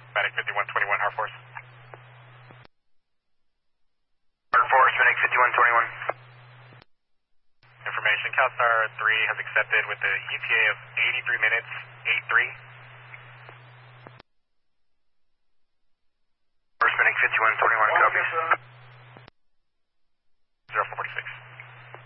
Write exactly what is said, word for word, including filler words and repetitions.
Medic fifty-one twenty-one, Hard Force. Hard Force, Medic fifty-one twenty-one. Information, CalStar three has accepted with the E T A of eighty-three minutes, eight three. Force, Medic fifty-one twenty-one, copy.